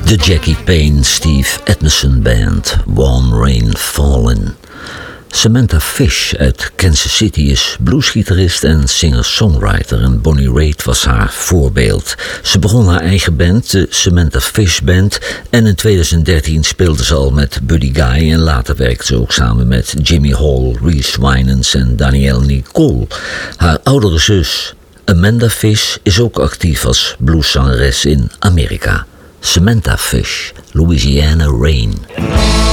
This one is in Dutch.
De Jackie Payne Steve Edmondson Band, One Rain Fallen. Samantha Fish uit Kansas City is bluesgitarist en singer-songwriter en Bonnie Raitt was haar voorbeeld. Ze begon haar eigen band, de Samantha Fish Band, en in 2013 speelde ze al met Buddy Guy en later werkte ze ook samen met Jimmy Hall, Reese Winans en Danielle Nicole. Haar oudere zus Amanda Fish is ook actief als blueszangeres in Amerika. Samantha Fish, Louisiana Rain.